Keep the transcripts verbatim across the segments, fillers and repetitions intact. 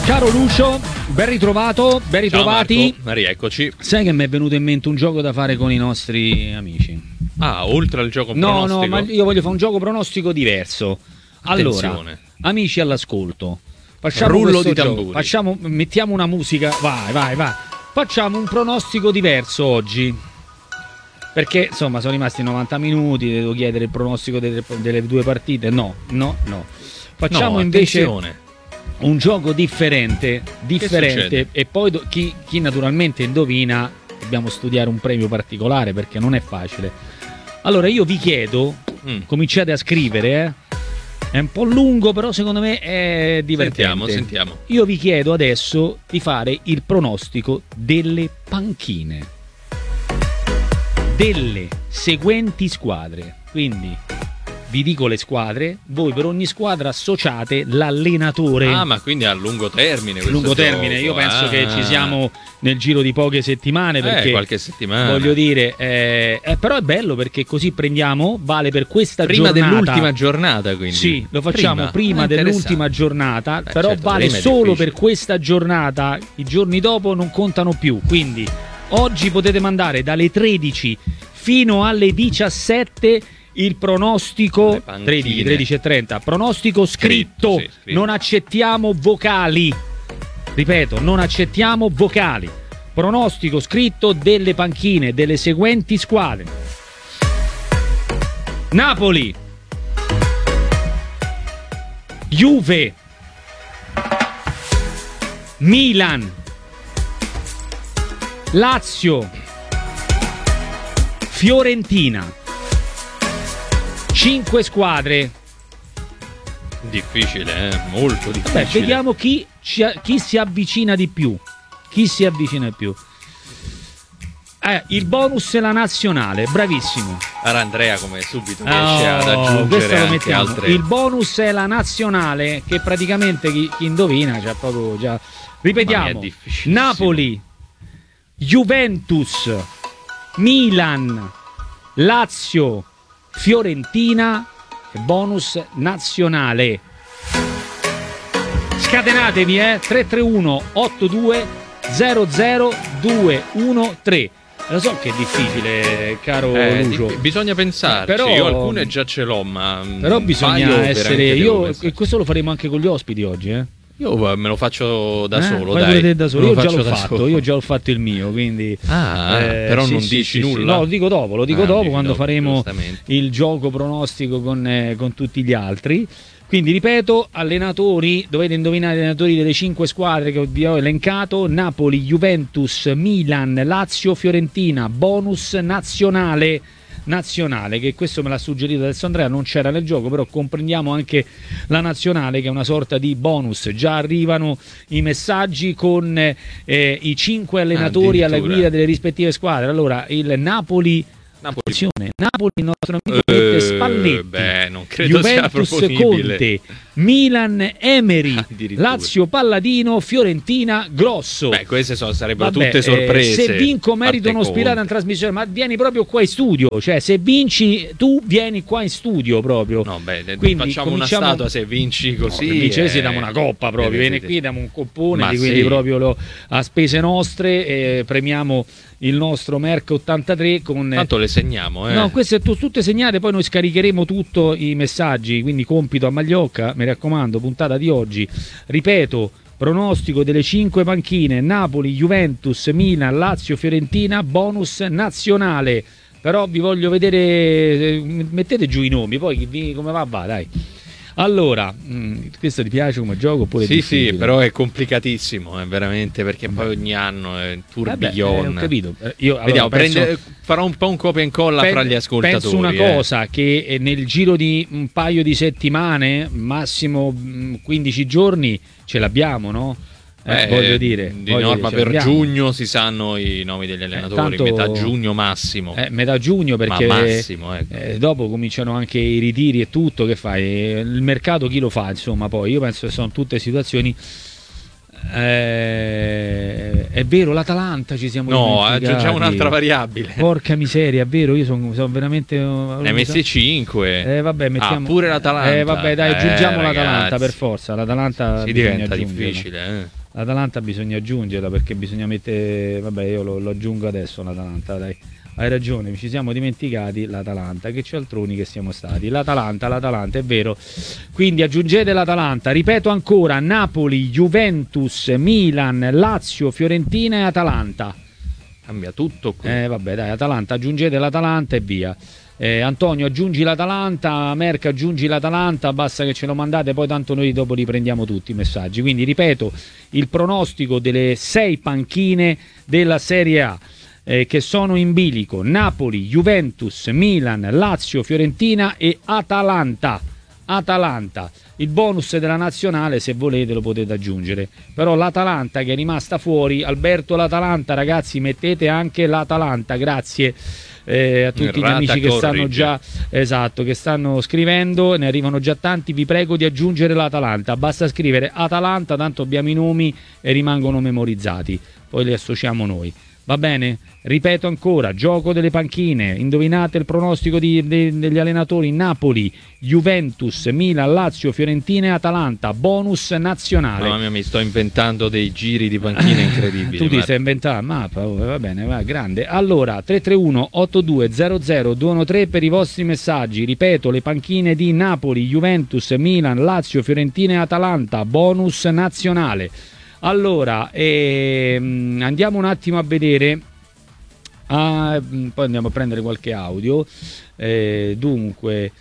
Caro Lucio, ben ritrovato, ben ritrovati. Ciao rieccoci. Sai che mi è venuto in mente un gioco da fare con i nostri amici? Ah, oltre al gioco no, pronostico? No, no, ma io voglio fare un gioco pronostico diverso. Allora, Attenzione. amici all'ascolto, facciamo Rullo questo di gioco. tamburi. Facciamo, mettiamo una musica, vai, vai, vai. Facciamo un pronostico diverso oggi. Perché, insomma, sono rimasti novanta minuti, devo chiedere il pronostico delle, delle due partite. No, no, no. Facciamo no, invece... attenzione. un gioco differente, differente e poi do- chi, chi naturalmente indovina dobbiamo studiare un premio particolare perché non è facile. Allora io vi chiedo, Mm. cominciate a scrivere, eh? È un po' lungo però secondo me è divertente. Sentiamo, sentiamo. Io vi chiedo adesso di fare il pronostico delle panchine delle seguenti squadre, quindi vi dico le squadre, voi per ogni squadra associate l'allenatore. Ah, ma quindi a lungo termine questo lungo termine, gioco. io penso ah. che ci siamo nel giro di poche settimane perché eh, qualche settimana. voglio dire, eh, eh, però è bello perché così prendiamo, vale per questa prima giornata. dell'ultima giornata, quindi. Sì, lo facciamo prima, prima Ah, dell'ultima giornata, Beh, però certo, vale prima è solo difficile. per questa giornata, i giorni dopo non contano più, quindi oggi potete mandare dalle tredici fino alle diciassette il pronostico tredici, tredici e trenta, pronostico scritto, Scritto, sì, scritto. Non accettiamo vocali, ripeto, non accettiamo vocali, pronostico scritto delle panchine delle seguenti squadre: Napoli, Juve, Milan, Lazio, Fiorentina. Cinque squadre. Difficile, eh? Molto difficile. Beh, vediamo chi, ci, chi si avvicina di più. Chi si avvicina di più. Eh, il bonus è la nazionale, bravissimo. Ora Andrea come subito Oh, riesce ad aggiungere questo lo anche mettiamo. altre. Il bonus è la nazionale, che praticamente chi, chi indovina già proprio già. Ripetiamo: Mamma mia, è difficilissimo. Napoli, Juventus, Milan, Lazio, Fiorentina e bonus nazionale. Scatenatevi, eh? tre tre uno otto due zero zero due uno tre. Lo so che è difficile, caro Eh, Lucio. di- bisogna pensarci. Però- Io alcune già ce l'ho, ma Però un bisogna paio essere. veramente devo Io, pensarci. e questo lo faremo anche con gli ospiti oggi, eh? Io me lo faccio da Eh? solo, Fai dai. pure te da solo. Me Io lo già faccio l'ho da fatto, solo. io già ho fatto il mio, quindi. Ah, eh, però sì, non sì, dici sì, nulla. sì. No, lo dico dopo, lo dico Ah, dopo dici quando dopo, faremo giustamente. il gioco pronostico con, eh, con tutti gli altri. Quindi ripeto, allenatori, dovete indovinare gli allenatori delle cinque squadre che vi ho elencato: Napoli, Juventus, Milan, Lazio, Fiorentina. Bonus nazionale. Nazionale, che questo me l'ha suggerito adesso Andrea, non c'era nel gioco, però comprendiamo anche la nazionale che è una sorta di bonus. Già arrivano i messaggi con eh, i cinque allenatori alla Addirittura. guida delle rispettive squadre. Allora, il Napoli, Napoli. attenzione, Napoli, il nostro amico Eh, Spalletti, beh, non credo sia Juventus proponibile. Conte, Milan Emery, Addirittura. Lazio Palladino, Fiorentina Grosso. Beh, queste sono, sarebbero Vabbè, tutte sorprese. eh, se vinco merito Parte uno spirato in Conte. trasmissione, ma vieni proprio qua in studio, cioè se vinci tu vieni qua in studio proprio. No, beh, Quindi facciamo cominciamo- una statua se vinci così. No, se vincessi eh, diamo una coppa proprio, eh, viene vedete. qui, diamo un coppone Ma di quelli sì. proprio lo- a spese nostre, e premiamo il nostro Merck ottantatré con... Tanto le segniamo, eh. No, queste tu- tutte segnate, poi noi scaricheremo tutto i messaggi, quindi compito a Magliocca, mi raccomando, puntata di oggi. Ripeto, pronostico delle cinque panchine: Napoli, Juventus, Milan, Lazio, Fiorentina, bonus nazionale. Però vi voglio vedere, eh, mettete giù i nomi, poi chi vi- come va va, dai. Allora, mh, questo ti piace come gioco oppure è Sì, difficile? sì, però è complicatissimo, eh, veramente, perché poi ogni anno è un Vabbè, tourbillon. eh, ho capito. Eh, Io, allora, Vediamo, penso- prende- farò un po' un copia e incolla Pen- fra gli ascoltatori. Penso una eh. cosa, che eh, nel giro di un paio di settimane, massimo mh, quindici giorni, ce l'abbiamo, no? Eh, Eh, voglio dire, di voglio norma dire, ce per l'abbiamo. giugno si sanno i nomi degli allenatori, tanto- metà giugno massimo. Eh, metà giugno, perché Ma massimo, ecco. eh, dopo cominciano anche i ritiri e tutto, che fai? Eh, Il mercato chi lo fa, insomma, poi io penso che sono tutte situazioni Eh, è vero, l'Atalanta ci siamo No, dimenticati. aggiungiamo un'altra variabile. Porca miseria, è vero, io sono son veramente... Ne hai messi cinque. Eh vabbè, mettiamo... Ah, pure l'Atalanta. Eh vabbè, dai, aggiungiamo eh, l'Atalanta ragazzi. per forza. L'Atalanta si bisogna diventa aggiungerla. difficile, eh. L'Atalanta bisogna aggiungerla perché bisogna mettere... Vabbè, io lo, lo aggiungo adesso l'Atalanta, dai. Hai ragione, ci siamo dimenticati l'Atalanta, che cialtroni che siamo stati. L'Atalanta, l'Atalanta, è vero. Quindi aggiungete l'Atalanta, ripeto ancora, Napoli, Juventus, Milan, Lazio, Fiorentina e Atalanta. Cambia tutto qui. Eh vabbè, dai, Atalanta, aggiungete l'Atalanta e via. Eh, Antonio, aggiungi l'Atalanta, Merck, aggiungi l'Atalanta, basta che ce lo mandate, poi tanto noi dopo riprendiamo tutti i messaggi. Quindi ripeto, il pronostico delle sei panchine della Serie A. Eh, che sono in bilico: Napoli, Juventus, Milan, Lazio, Fiorentina e Atalanta. Atalanta. Il bonus della nazionale, se volete, lo potete aggiungere. Però l'Atalanta che è rimasta fuori, Alberto, l'Atalanta, ragazzi, mettete anche l'Atalanta, grazie. Eh, a tutti gli amici che stanno già esatto che stanno scrivendo, ne arrivano già tanti. Vi prego di aggiungere l'Atalanta, basta scrivere Atalanta, tanto abbiamo i nomi e rimangono memorizzati, poi li associamo noi. Va bene? Ripeto ancora, gioco delle panchine, indovinate il pronostico di, de, degli allenatori: Napoli, Juventus, Milan, Lazio, Fiorentina e Atalanta, bonus nazionale. Mamma mia, mi sto inventando dei giri di panchine incredibili. Tu ti stai inventando la mappa, oh, va bene, va, grande. Allora, tre tre uno otto due zero zero due uno tre per i vostri messaggi. Ripeto, le panchine di Napoli, Juventus, Milan, Lazio, Fiorentina e Atalanta, bonus nazionale. Allora, ehm, andiamo un attimo a vedere, ah, poi andiamo a prendere qualche audio. Eh, dunque,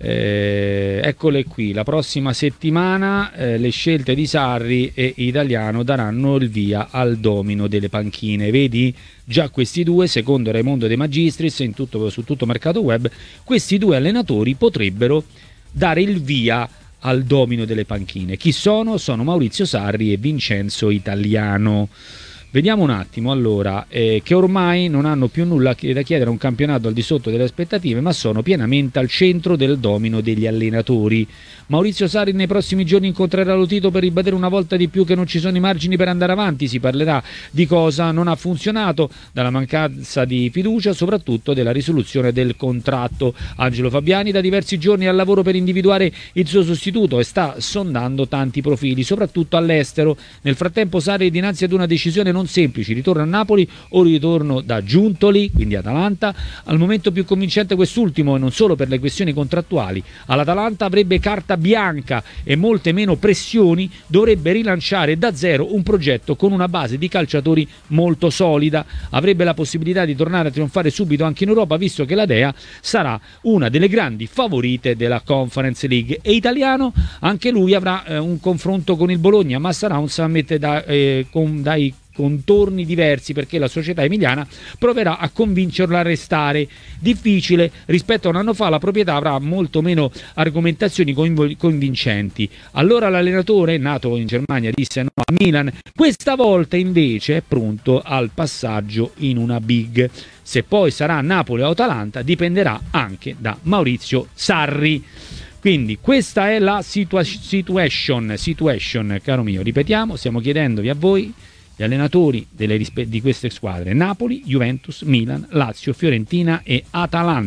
eh, eccole qui, la prossima settimana eh, le scelte di Sarri e Italiano daranno il via al domino delle panchine. Vedi? Già questi due, secondo Raimondo De Magistris, in tutto, su tutto mercato web, questi due allenatori potrebbero dare il via al domino delle panchine. Chi sono? Sono Maurizio Sarri e Vincenzo Italiano. Vediamo un attimo allora, eh, che ormai non hanno più nulla da chiedere a un campionato al di sotto delle aspettative, ma sono pienamente al centro del domino degli allenatori. Maurizio Sarri nei prossimi giorni incontrerà Lo Tito per ribadire una volta di più che non ci sono i margini per andare avanti. Si parlerà di cosa non ha funzionato, dalla mancanza di fiducia, soprattutto della risoluzione del contratto. Angelo Fabiani da diversi giorni è al lavoro per individuare il suo sostituto e sta sondando tanti profili, soprattutto all'estero. Nel frattempo Sarri è dinanzi ad una decisione non semplice: ritorno a Napoli o ritorno da Giuntoli, quindi Atalanta. Al momento più convincente quest'ultimo, e non solo per le questioni contrattuali. All'Atalanta avrebbe carta bianca e molte meno pressioni, dovrebbe rilanciare da zero un progetto con una base di calciatori molto solida, avrebbe la possibilità di tornare a trionfare subito anche in Europa, visto che la Dea sarà una delle grandi favorite della Conference League. E Italiano, anche lui avrà eh, un confronto con il Bologna, ma sarà un summit da, eh, con, dai contorni diversi, perché la società emiliana proverà a convincerlo a restare. Difficile, rispetto a un anno fa la proprietà avrà molto meno argomentazioni convincenti. Allora l'allenatore, nato in Germania, disse no a Milan. Questa volta invece è pronto al passaggio in una big. Se poi sarà Napoli o Atalanta dipenderà anche da Maurizio Sarri. Quindi questa è la situa- situation, situation, caro mio. Ripetiamo, stiamo chiedendovi a voi gli allenatori delle rispe- di queste squadre: Napoli, Juventus, Milan, Lazio, Fiorentina e Atalanta.